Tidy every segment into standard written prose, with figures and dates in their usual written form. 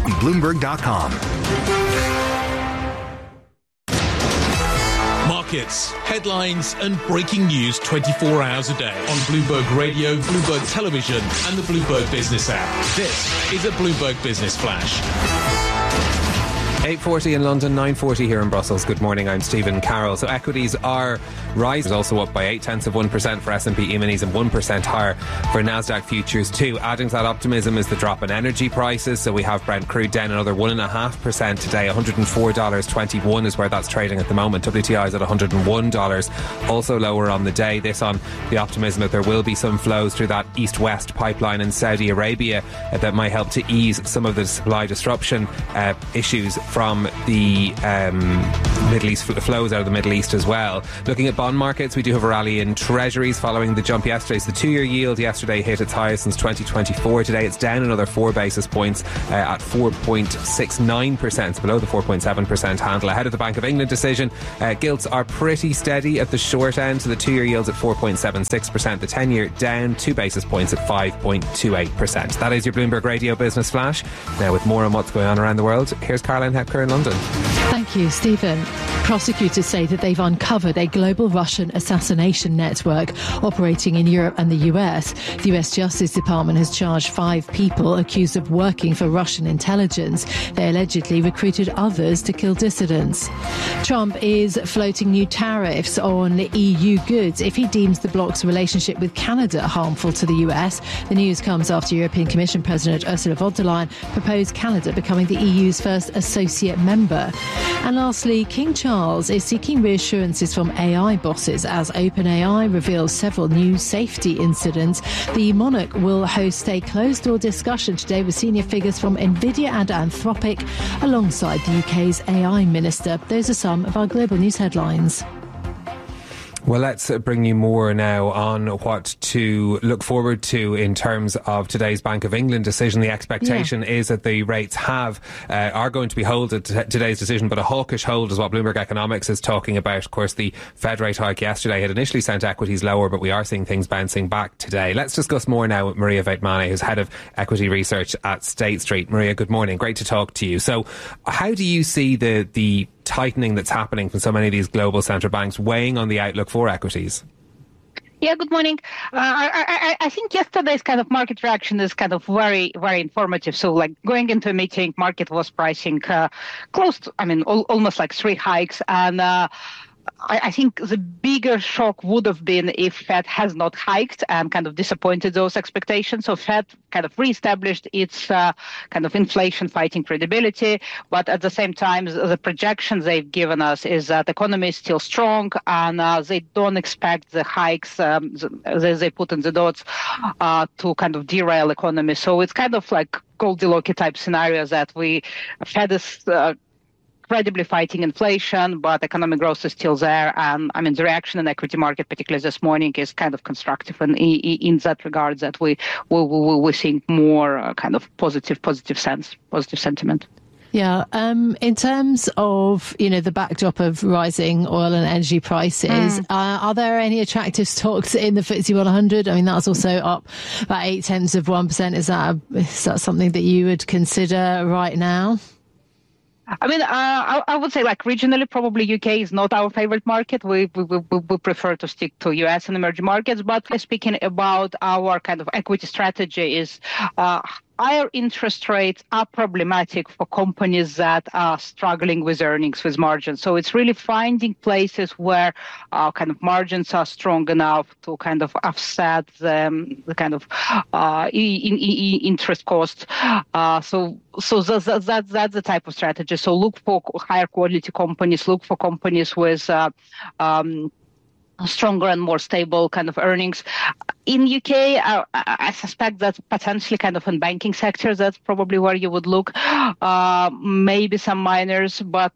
Bloomberg.com. Markets, headlines and breaking news 24 hours a day on Bloomberg Radio, Bloomberg Television and the Bloomberg Business app. This is a Bloomberg Business Flash. 8:40 in London, 9:40 here in Brussels. Good morning, I'm Stephen Carroll. So equities are rising, also up by 0.8% for S&P E-minis and 1% higher for Nasdaq futures too. Adding to that optimism is the drop in energy prices. So we have Brent crude down another 1.5% today. $104.21 is where that's trading at the moment. WTI is at $101, also lower on the day. This on the optimism that there will be some flows through that east-west pipeline in Saudi Arabia that might help to ease some of the supply disruption issues from the Middle East, flows out of the Middle East as well. Looking at bond markets, we do have a rally in treasuries following the jump yesterday. So the 2-year yield yesterday hit its highest since 2024. Today it's down another 4 basis points at 4.69%. It's below the 4.7% handle. Ahead of the Bank of England decision, gilts are pretty steady at the short end. So the 2-year yield's at 4.76%. The 10-year down 2 basis points at 5.28%. That is your Bloomberg Radio Business Flash. Now with more on what's going on around the world, here's Caroline Hepker in London. Thank you, Stephen. Prosecutors say that they've uncovered a global Russian assassination network operating in Europe and the US. The US Justice Department has charged 5 people accused of working for Russian intelligence. They allegedly recruited others to kill dissidents. Trump is floating new tariffs on EU goods if he deems the bloc's relationship with Canada harmful to the US. The news comes after European Commission President Ursula von der Leyen proposed Canada becoming the EU's first associate member. And lastly, King Charles is seeking reassurances from AI bosses as OpenAI reveals several new safety incidents. The monarch will host a closed-door discussion today with senior figures from NVIDIA and Anthropic alongside the UK's AI minister. Those are some of our global news headlines. Well, let's bring you more now on what to look forward to in terms of today's Bank of England decision. The expectation is that the rates are going to be held at today's decision, but a hawkish hold is what Bloomberg Economics is talking about. Of course, the Fed rate hike yesterday had initially sent equities lower, but we are seeing things bouncing back today. Let's discuss more now with Maria Veitmane, who's head of equity research at State Street. Maria, good morning. Great to talk to you. So how do you see the tightening that's happening from so many of these global central banks weighing on the outlook for equities? Yeah, good morning. I think yesterday's kind of market reaction is kind of very, very informative. So like going into a meeting, market was pricing close to, almost like 3 hikes. And I think the bigger shock would have been if Fed has not hiked and kind of disappointed those expectations. So Fed kind of reestablished its kind of inflation fighting credibility. But at the same time, the projections they've given us is that the economy is still strong and they don't expect the hikes they put in the dots to kind of derail economy. So it's kind of like Goldilocks type scenario that Fed is credibly fighting inflation, but economic growth is still there. And the reaction in the equity market, particularly this morning, is kind of constructive in that regard, that we're seeing more kind of positive sentiment. Yeah. In terms of, the backdrop of rising oil and energy prices, are there any attractive stocks in the FTSE 100? That's also up about 0.8%. Is that something that you would consider right now? I would say like regionally, probably UK is not our favorite market. We prefer to stick to US and emerging markets. But speaking about our kind of equity strategy is higher interest rates are problematic for companies that are struggling with earnings, with margins. So it's really finding places where kind of margins are strong enough to kind of offset the kind of interest costs. So that's the type of strategy. So look for higher quality companies, look for companies with stronger and more stable kind of earnings. In UK, I suspect that potentially kind of in banking sector, that's probably where you would look. Maybe some miners, but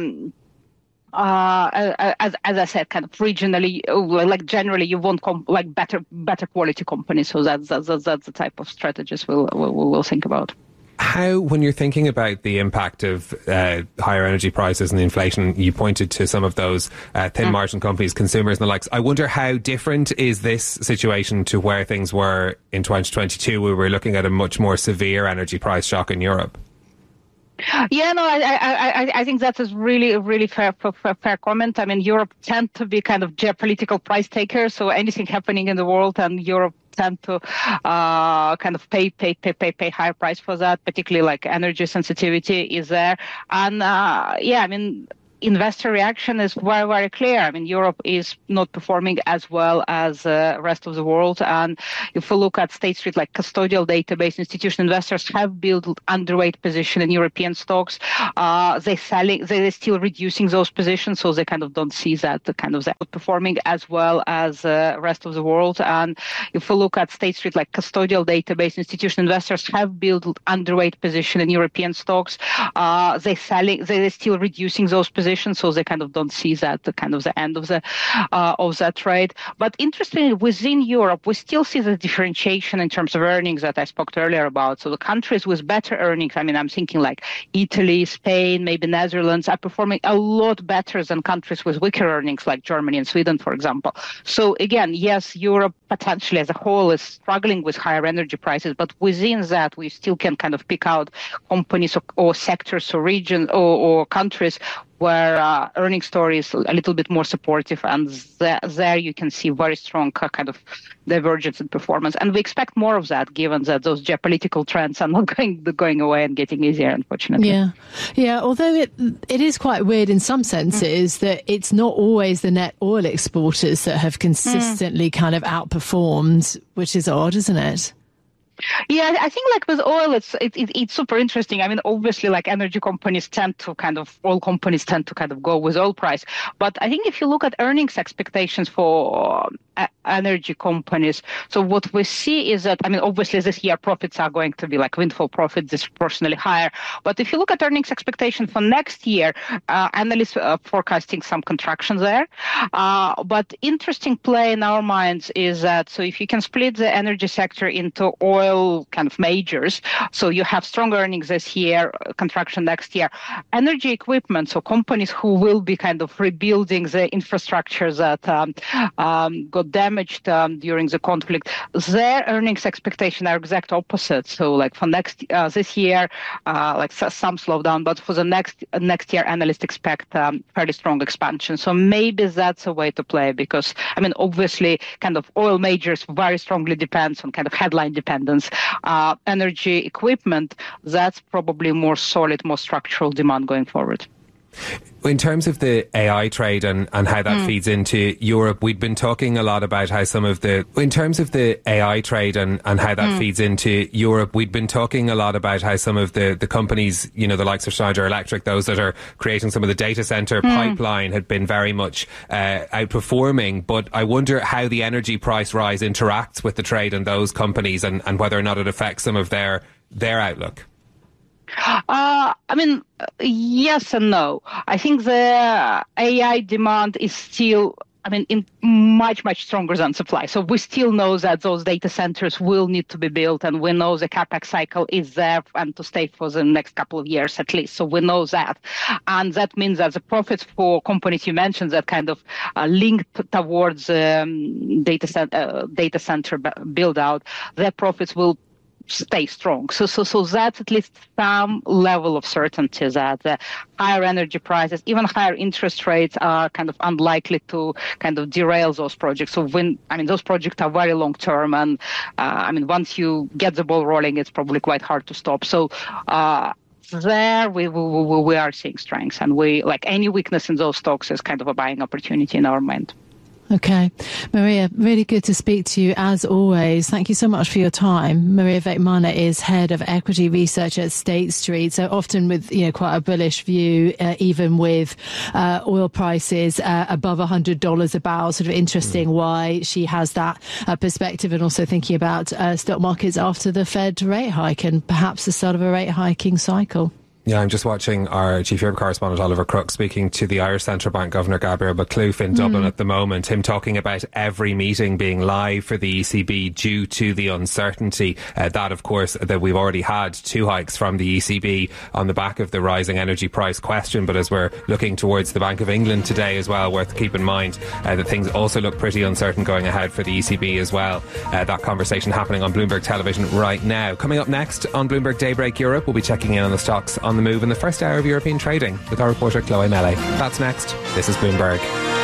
as I said, kind of regionally, like generally, you want better quality companies. So that's the type of strategies we'll think about. How, when you're thinking about the impact of higher energy prices and the inflation, you pointed to some of those thin margin companies, consumers and the likes. I wonder how different is this situation to where things were in 2022, where we were looking at a much more severe energy price shock in Europe? Yeah, no, I think that is really fair comment. I mean, Europe tend to be kind of geopolitical price takers, so anything happening in the world and Europe tend to kind of pay higher price for that, particularly like energy sensitivity is there. And I mean, investor reaction is very clear. I mean, Europe is not performing as well as the rest of the world. And if we look at State Street, like custodial database, institutional investors have built underweight position in European stocks. They're still reducing those positions, so they kind of don't see that they're performing as well as the rest of the world. And if we look at State Street, like custodial database, institutional investors have built underweight position in European stocks. They're still reducing those positions, so they kind of don't see that the end of that trade. But interestingly, within Europe, we still see the differentiation in terms of earnings that I spoke to earlier about. So the countries with better earnings, I mean, I'm thinking like Italy, Spain, maybe Netherlands, are performing a lot better than countries with weaker earnings like Germany and Sweden, for example. So again, yes, Europe potentially as a whole is struggling with higher energy prices, but within that, we still can kind of pick out companies or sectors or regions or countries where earning story is a little bit more supportive, and there you can see very strong kind of divergence in performance. And we expect more of that, given that those geopolitical trends are not going away and getting easier, unfortunately. Yeah. Although it is quite weird in some senses that it's not always the net oil exporters that have consistently kind of outperformed, which is odd, isn't it? Yeah, I think like with oil, it's super interesting. I mean, obviously, like oil companies tend to kind of go with oil price. But I think if you look at earnings expectations for energy companies, so what we see is that, I mean, obviously this year profits are going to be like windfall profits disproportionately higher. But if you look at earnings expectation for next year, analysts are forecasting some contraction there. But interesting play in our minds is that, so if you can split the energy sector into oil kind of majors, so you have strong earnings this year, contraction next year. Energy equipment, so companies who will be kind of rebuilding the infrastructure that got damaged during the conflict, their earnings expectation are exact opposite. So like for this year, like some slowdown, but for the next year, analysts expect fairly strong expansion. So maybe that's a way to play, because I mean, obviously, kind of oil majors very strongly depends on kind of headline dependence. Energy equipment, that's probably more solid, more structural demand going forward. In terms of the AI trade and how that feeds into Europe, we'd been talking a lot about how some of the... In terms of the AI trade and how that feeds into Europe, we'd been talking a lot about how some of the companies, you know, the likes of Schneider Electric, those that are creating some of the data centre pipeline, had been very much outperforming. But I wonder how the energy price rise interacts with the trade and those companies, and whether or not it affects some of their outlook. I mean, yes and no. I think the AI demand is still, I mean, in much stronger than supply. So we still know that those data centers will need to be built, and we know the capex cycle is there and to stay for the next couple of years at least. So we know that. And that means that the profits for companies you mentioned that kind of linked towards data center build out, their profits will stay strong. So that's at least some level of certainty that the higher energy prices, even higher interest rates, are kind of unlikely to kind of derail those projects. So those projects are very long term, and once you get the ball rolling, it's probably quite hard to stop. So there we are seeing strengths, and we, like any weakness in those stocks, is kind of a buying opportunity in our mind. Okay. Maria, really good to speak to you as always. Thank you so much for your time. Maria Wegmann is head of equity research at State Street. So often with, quite a bullish view, even with oil prices above $100 a barrel. Sort of interesting why she has that perspective, and also thinking about stock markets after the Fed rate hike and perhaps the start of a rate hiking cycle. Yeah, I'm just watching our Chief Europe correspondent Oliver Crook speaking to the Irish Central Bank Governor Gabriel Makhlouf in Dublin at the moment, him talking about every meeting being live for the ECB due to the uncertainty. That, of course, that we've already had 2 hikes from the ECB on the back of the rising energy price question. But as we're looking towards the Bank of England today as well, worth keep in mind that things also look pretty uncertain going ahead for the ECB as well. That conversation happening on Bloomberg Television right now. Coming up next on Bloomberg Daybreak Europe, we'll be checking in on the stocks on on the move in the first hour of European trading with our reporter Chloe Mele. That's next. This is Bloomberg.